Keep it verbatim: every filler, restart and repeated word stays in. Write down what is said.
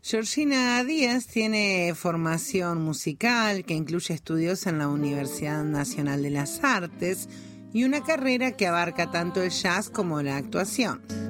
Georgina Díaz tiene formación musical que incluye estudios en la Universidad Nacional de las Artes y una carrera que abarca tanto el jazz como la actuación.